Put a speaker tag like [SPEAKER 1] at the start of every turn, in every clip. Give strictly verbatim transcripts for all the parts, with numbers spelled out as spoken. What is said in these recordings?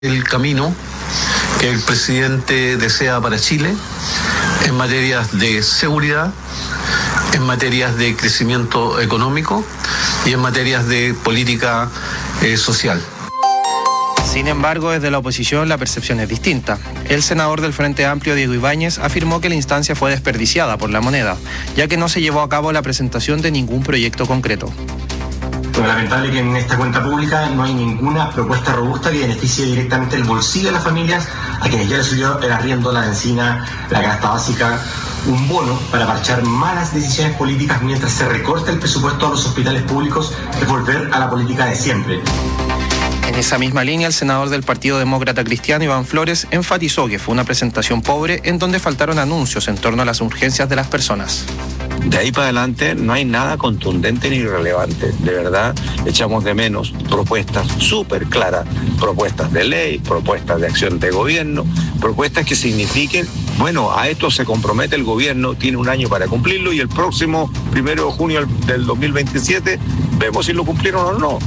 [SPEAKER 1] El camino que el presidente desea para Chile en materias de seguridad, en materias de crecimiento económico y en materias de política eh, social.
[SPEAKER 2] Sin embargo, desde la oposición la percepción es distinta. El senador del Frente Amplio, Diego Ibáñez, afirmó que la instancia fue desperdiciada por la moneda, ya que no se llevó a cabo la presentación de ningún proyecto concreto.
[SPEAKER 3] Pero lamentable que en esta cuenta pública no hay ninguna propuesta robusta que beneficie directamente el bolsillo de las familias a quienes ya les subió el arriendo, la benzina, la canasta básica, un bono para parchar malas decisiones políticas mientras se recorta el presupuesto a los hospitales públicos, es volver a la política de siempre.
[SPEAKER 2] En esa misma línea, el senador del Partido Demócrata Cristiano, Iván Flores, enfatizó que fue una presentación pobre en donde faltaron anuncios en torno a las urgencias de las personas.
[SPEAKER 4] De ahí para adelante no hay nada contundente ni relevante. De verdad, echamos de menos propuestas súper claras, propuestas de ley, propuestas de acción de gobierno, propuestas que signifiquen, bueno, a esto se compromete el gobierno, tiene un año para cumplirlo y el próximo primero de junio del dos mil veintisiete vemos si lo cumplieron o no.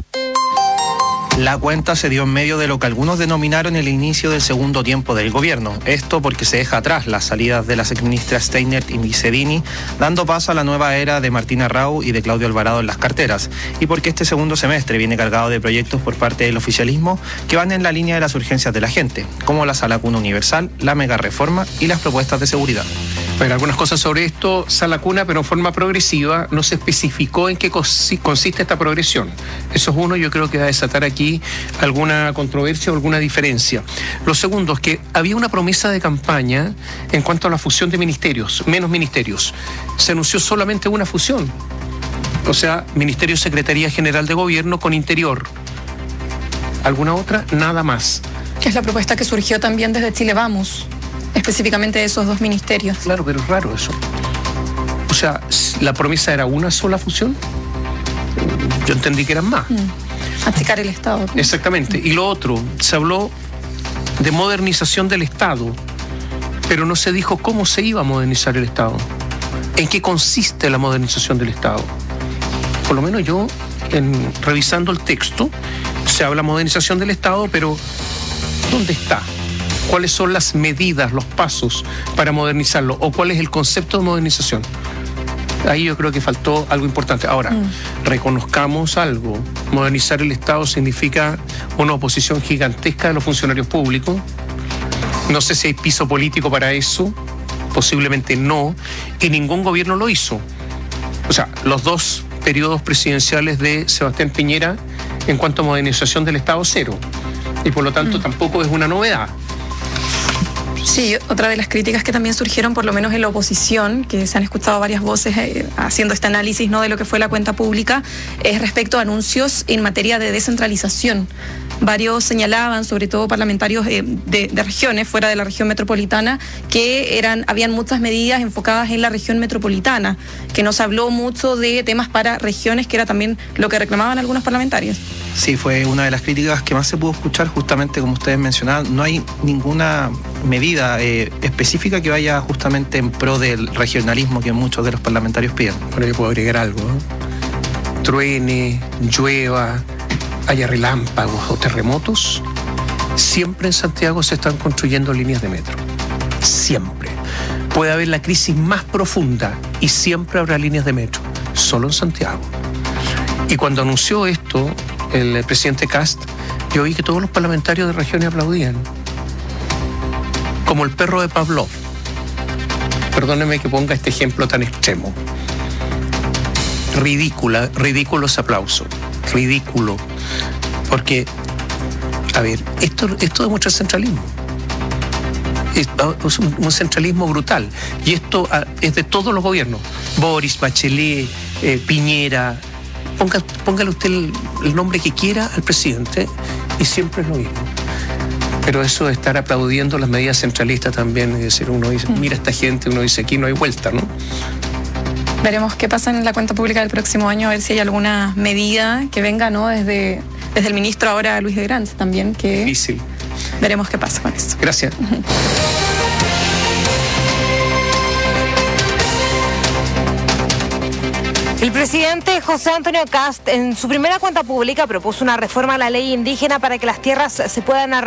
[SPEAKER 2] La cuenta se dio en medio de lo que algunos denominaron el inicio del segundo tiempo del gobierno. Esto porque se deja atrás las salidas de las exministras Steinert y Micedini, dando paso a la nueva era de Martina Rau y de Claudio Alvarado en las carteras. Y porque este segundo semestre viene cargado de proyectos por parte del oficialismo que van en la línea de las urgencias de la gente, como la Sala Cuna Universal, la mega reforma y las propuestas de seguridad.
[SPEAKER 5] Bueno, algunas cosas sobre esto, Sala Cuna, pero en forma progresiva, no se especificó en qué consiste esta progresión. Eso es uno, yo creo que va a desatar aquí alguna controversia o alguna diferencia. Lo segundo es que había una promesa de campaña en cuanto a la fusión de ministerios, menos ministerios. Se anunció solamente una fusión, o sea, Ministerio Secretaría General de Gobierno con Interior. ¿Alguna otra? Nada más.
[SPEAKER 6] Que es la propuesta que surgió también desde Chile Vamos, específicamente de esos dos ministerios.
[SPEAKER 5] Claro, pero es raro eso. O sea, ¿la promesa era una sola fusión? Yo entendí que eran más.
[SPEAKER 6] Mm. Achicar el Estado.
[SPEAKER 5] Exactamente. Y lo otro, se habló de modernización del Estado, pero no se dijo cómo se iba a modernizar el Estado. ¿En qué consiste la modernización del Estado? Por lo menos yo, en, revisando el texto, se habla modernización del Estado, pero ¿dónde está? ¿Cuáles son las medidas, los pasos para modernizarlo? ¿O cuál es el concepto de modernización? Ahí yo creo que faltó algo importante. Ahora, mm. reconozcamos algo. Modernizar el Estado significa una oposición gigantesca de los funcionarios públicos. No sé si hay piso político para eso. Posiblemente no. Y ningún gobierno lo hizo. O sea, los dos periodos presidenciales de Sebastián Piñera en cuanto a modernización del Estado, cero. Y por lo tanto mm. tampoco es una novedad.
[SPEAKER 6] Sí, otra de las críticas que también surgieron, por lo menos en la oposición, que se han escuchado varias voces eh, haciendo este análisis, ¿no?, de lo que fue la cuenta pública, es respecto a anuncios en materia de descentralización. Varios señalaban, sobre todo parlamentarios eh, de, de regiones fuera de la región metropolitana, que eran habían muchas medidas enfocadas en la región metropolitana, que no se habló mucho de temas para regiones, que era también lo que reclamaban algunos parlamentarios.
[SPEAKER 2] Sí, fue una de las críticas que más se pudo escuchar, justamente como ustedes mencionaban. No hay ninguna medida eh, específica que vaya justamente en pro del regionalismo que muchos de los parlamentarios piden.
[SPEAKER 5] Bueno, yo puedo agregar algo, ¿no? Truene, llueva, haya relámpagos o terremotos, siempre en Santiago se están construyendo líneas de metro. Siempre. Puede haber la crisis más profunda y siempre habrá líneas de metro. Solo en Santiago. Y cuando anunció esto el presidente Kast, yo oí que todos los parlamentarios de regiones aplaudían. Como el perro de Pavlov. Perdóneme que ponga este ejemplo tan extremo. Ridícula, ridículo ese aplauso. Ridículo. Porque, a ver, esto, esto demuestra centralismo. Es, es un, un centralismo brutal. Y esto a, es de todos los gobiernos. Boris, Bachelet, eh, Piñera. Ponga, póngale usted el, el nombre que quiera al presidente y siempre es lo mismo. Pero eso de estar aplaudiendo las medidas centralistas también, es decir, uno dice, mira esta gente, uno dice, aquí no hay vuelta, ¿no?
[SPEAKER 6] Veremos qué pasa en la cuenta pública del próximo año, a ver si hay alguna medida que venga, ¿no?, desde, desde el ministro ahora, Luis de Granz, también, que...
[SPEAKER 5] Difícil.
[SPEAKER 6] Veremos qué pasa con esto.
[SPEAKER 5] Gracias.
[SPEAKER 7] El presidente José Antonio Kast en su primera cuenta pública propuso una reforma a la ley indígena para que las tierras se puedan